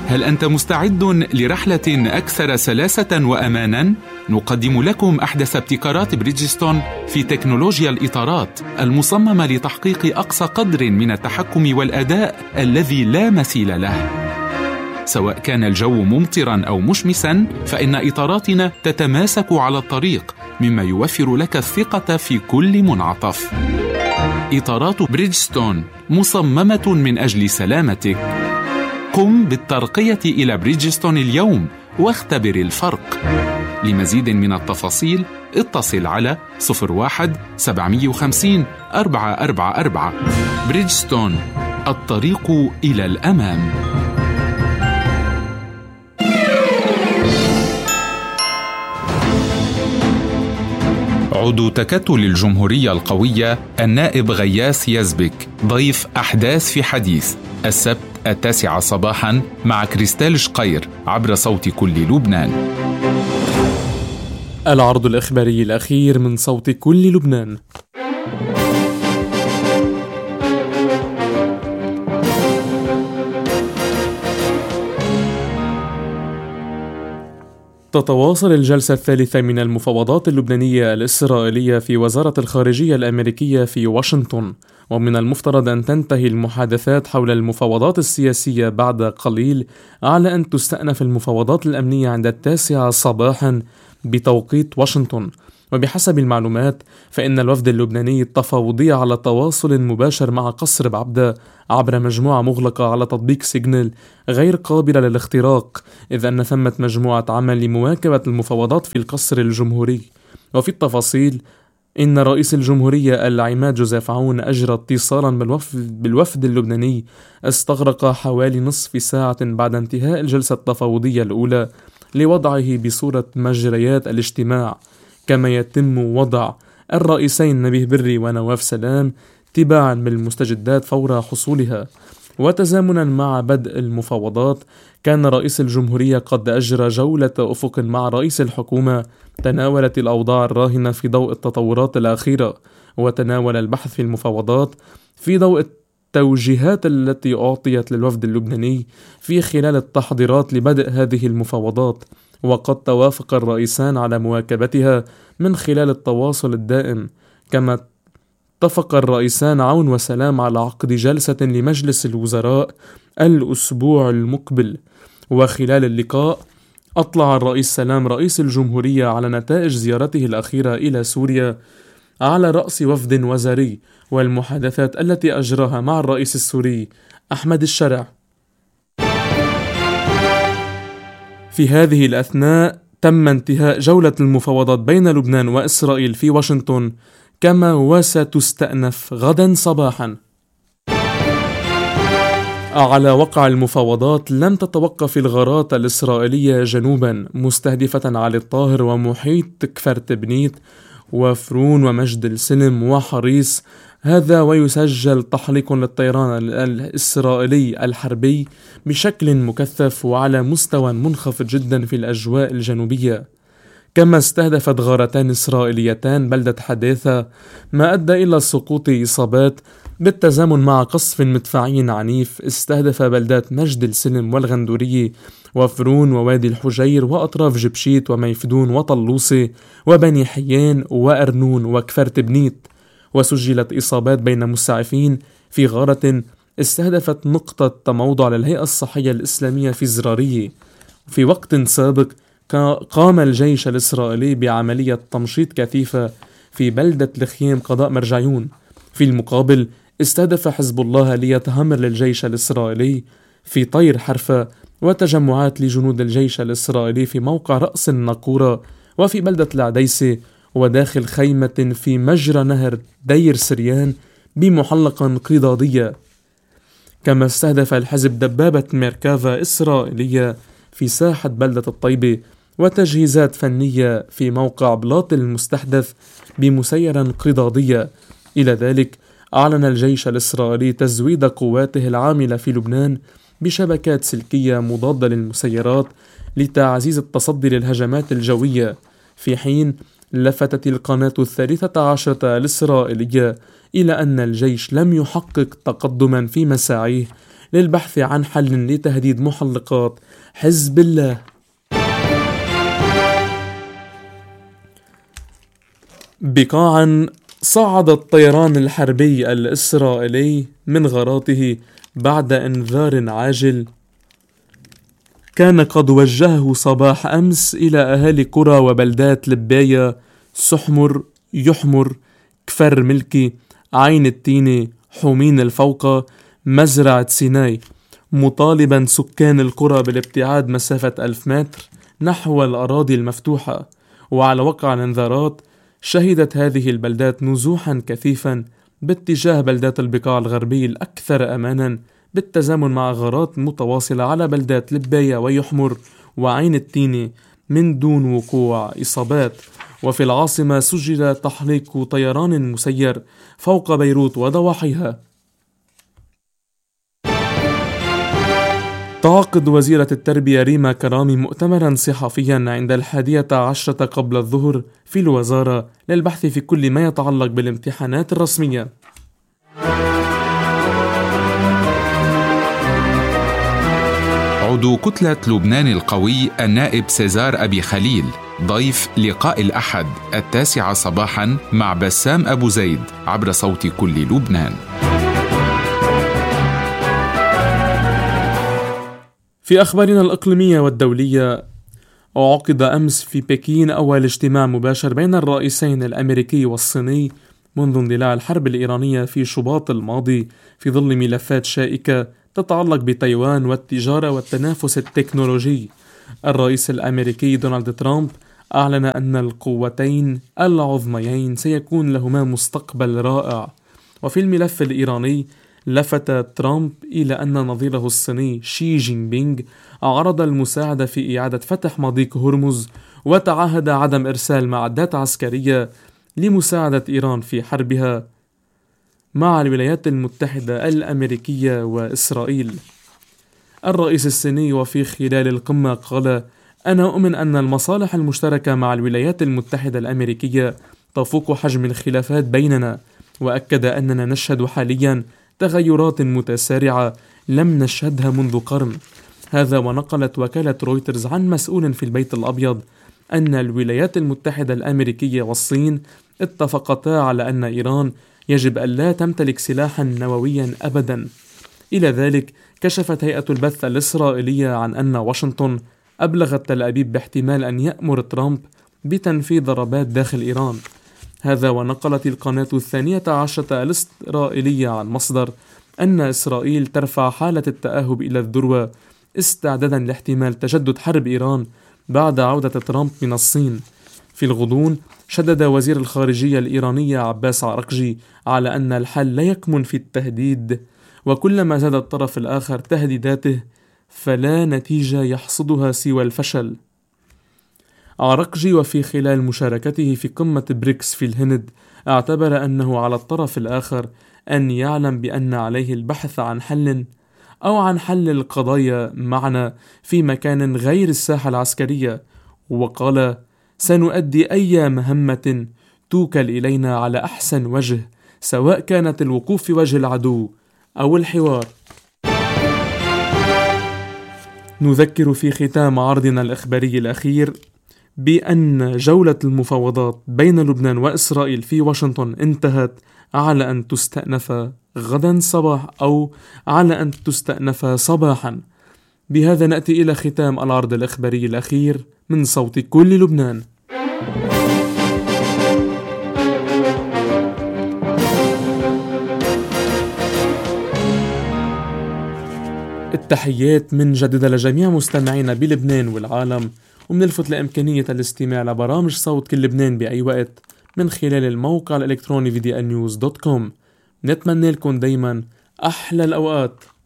هل أنت مستعد لرحلة أكثر سلاسة وأماناً؟ نقدم لكم أحدث ابتكارات بريدجستون في تكنولوجيا الإطارات المصممة لتحقيق أقصى قدر من التحكم والأداء الذي لا مثيل له. سواء كان الجو ممطراً أو مشمساً، فإن إطاراتنا تتماسك على الطريق، مما يوفر لك الثقة في كل منعطف. إطارات بريدجستون مصممة من أجل سلامتك. قم بالترقية إلى بريدجستون اليوم واختبر الفرق. لمزيد من التفاصيل اتصل على 01-750-444. بريدجستون، الطريق إلى الأمام. عضو تكتل الجمهورية القوية النائب غياث يزبك ضيف أحداث في حديث السبت 9 صباحا مع كريستال شقير عبر صوت كل لبنان. العرض الإخباري الأخير من صوت كل لبنان. تتواصل الجلسة الثالثة من المفاوضات اللبنانية الإسرائيلية في وزارة الخارجية الأمريكية في واشنطن، ومن المفترض أن تنتهي المحادثات حول المفاوضات السياسية بعد قليل، على أن تستأنف المفاوضات الأمنية عند 9 صباحا بتوقيت واشنطن. وبحسب المعلومات فإن الوفد اللبناني التفاوضي على تواصل مباشر مع قصر بعبدة عبر مجموعة مغلقة على تطبيق سيجنال غير قابلة للاختراق، إذ أن ثمة مجموعة عمل لمواكبة المفاوضات في القصر الجمهوري. وفي التفاصيل إن رئيس الجمهورية العماد جوزيف عون أجرى اتصالا بالوفد اللبناني استغرق حوالي نصف ساعة بعد انتهاء الجلسة التفاوضية الأولى لوضعه بصورة مجريات الاجتماع، كما يتم وضع الرئيسين نبيه بري ونواف سلام تباعا بالمستجدات فور حصولها. وتزامنا مع بدء المفاوضات، كان رئيس الجمهورية قد أجرى جولة أفق مع رئيس الحكومة تناولت الأوضاع الراهنة في ضوء التطورات الأخيرة، وتناول البحث في المفاوضات في ضوء التوجيهات التي أعطيت للوفد اللبناني في خلال التحضيرات لبدء هذه المفاوضات. وقد توافق الرئيسان على مواكبتها من خلال التواصل الدائم، كما اتفق الرئيسان عون وسلام على عقد جلسة لمجلس الوزراء الأسبوع المقبل. وخلال اللقاء أطلع الرئيس سلام رئيس الجمهورية على نتائج زيارته الأخيرة إلى سوريا على رأس وفد وزاري، والمحادثات التي أجراها مع الرئيس السوري أحمد الشرع. في هذه الأثناء تم انتهاء جولة المفاوضات بين لبنان وإسرائيل في واشنطن، كما وستستأنف غدا صباحا. على وقع المفاوضات لم تتوقف الغارات الإسرائيلية جنوبا مستهدفة علي الطاهر ومحيط كفرت بنيت وفرون ومجد السلم وحريص، هذا ويسجل تحليق للطيران الإسرائيلي الحربي بشكل مكثف وعلى مستوى منخفض جدا في الأجواء الجنوبية. كما استهدفت غارتان إسرائيليتان بلدة حديثة، ما أدى إلى سقوط إصابات بالتزامن مع قصف مدفعي عنيف استهدف بلدات مجد السلم والغندورية وفرون ووادي الحجير وأطراف جبشيت وميفدون وطلوسي وبني حيان وأرنون وكفرت بنيت. وسجلت إصابات بين مسعفين في غارة استهدفت نقطة تموضع للهيئة الصحية الإسلامية في زرارية. في وقت سابق قام الجيش الإسرائيلي بعملية تمشيط كثيفة في بلدة الخيام قضاء مرجعيون. في المقابل استهدف حزب الله آلية همر للجيش الإسرائيلي في طير حرفة وتجمعات لجنود الجيش الإسرائيلي في موقع رأس الناقورة وفي بلدة العديسة وداخل خيمة في مجرى نهر دير سريان بمحلقة قضاضية. كما استهدف الحزب دبابة ميركافا إسرائيلية في ساحة بلدة الطيبة وتجهيزات فنية في موقع بلاط المستحدث بمسيرة قضاضية. إلى ذلك أعلن الجيش الإسرائيلي تزويد قواته العاملة في لبنان بشبكات سلكية مضادة للمسيرات لتعزيز التصدي للهجمات الجوية، في حين لفتت القناة 13 الإسرائيلية إلى أن الجيش لم يحقق تقدما في مساعيه للبحث عن حل لتهديد محلقات حزب الله. بقاعا صعد الطيران الحربي الإسرائيلي من غاراته بعد إنذار عاجل كان قد وجهه صباح أمس إلى أهالي قرى وبلدات لباية، سحمر، يحمر، كفر ملكي، عين التينة، حومين الفوقة، مزرعة سيناي، مطالبا سكان القرى بالابتعاد مسافة 1000 متر نحو الأراضي المفتوحة. وعلى وقع الانذارات شهدت هذه البلدات نزوحا كثيفا باتجاه بلدات البقاع الغربي الأكثر أمانا، بالتزامن مع غارات متواصلة على بلدات لباية ويحمر وعين التينة من دون وقوع إصابات. وفي العاصمة سجل تحليق طيران مسير فوق بيروت وضواحيها. تعقد وزيرة التربية ريما كرامي مؤتمرا صحفيا عند 11 قبل الظهر في الوزارة للبحث في كل ما يتعلق بالامتحانات الرسمية. عضو كتلة لبنان القوي النائب سيزار أبي خليل ضيف لقاء الأحد 9 صباحا مع بسام أبو زيد عبر صوت كل لبنان. في أخبارنا الإقليمية والدولية، عقد أمس في بكين أول اجتماع مباشر بين الرئيسين الأمريكي والصيني منذ اندلاع الحرب الإيرانية في شباط الماضي، في ظل ملفات شائكة تتعلق بتايوان والتجارة والتنافس التكنولوجي. الرئيس الأمريكي دونالد ترامب أعلن أن القوتين العظميين سيكون لهما مستقبل رائع. وفي الملف الإيراني لفت ترامب إلى أن نظيره الصيني شي جين بينغ عرض المساعدة في إعادة فتح مضيق هرمز، وتعهد عدم إرسال معدات عسكرية لمساعدة إيران في حربها مع الولايات المتحدة الأمريكية وإسرائيل. الرئيس الصيني وفي خلال القمة قال: أنا أؤمن أن المصالح المشتركة مع الولايات المتحدة الأمريكية تفوق حجم الخلافات بيننا، وأكد أننا نشهد حاليا تغيرات متسارعة لم نشهدها منذ قرن. هذا ونقلت وكالة رويترز عن مسؤول في البيت الأبيض أن الولايات المتحدة الأمريكية والصين اتفقتا على أن إيران يجب ألا تمتلك سلاحا نوويا أبدا. إلى ذلك كشفت هيئة البث الإسرائيلية عن أن واشنطن أبلغت تل أبيب باحتمال أن يأمر ترامب بتنفيذ ضربات داخل إيران. هذا ونقلت القناة 12 الإسرائيلية عن مصدر أن إسرائيل ترفع حالة التأهب إلى الذروة استعدادا لاحتمال تجدد حرب إيران بعد عودة ترامب من الصين. في الغضون شدد وزير الخارجية الإيراني عباس عرقجي على أن الحل لا يكمن في التهديد، وكلما زاد الطرف الآخر تهديداته فلا نتيجة يحصدها سوى الفشل. عرقجي وفي خلال مشاركته في قمة بريكس في الهند اعتبر أنه على الطرف الآخر أن يعلم بأن عليه البحث عن حل أو عن حل القضايا معنا في مكان غير الساحة العسكرية، وقال: سنؤدي أي مهمة توكل إلينا على أحسن وجه، سواء كانت الوقوف في وجه العدو أو الحوار. نذكر في ختام عرضنا الإخباري الأخير بأن جولة المفاوضات بين لبنان وإسرائيل في واشنطن انتهت على أن تستأنف غدا صباح أو على أن تستأنف صباحا. بهذا نأتي إلى ختام العرض الإخباري الأخير من صوت كل لبنان. التحيات من جديد لجميع مستمعينا بلبنان والعالم، ومنلفت لإمكانية الاستماع لبرامج صوت كل لبنان بأي وقت من خلال الموقع الإلكتروني VDNews.com. نتمنى لكم دايما أحلى الأوقات.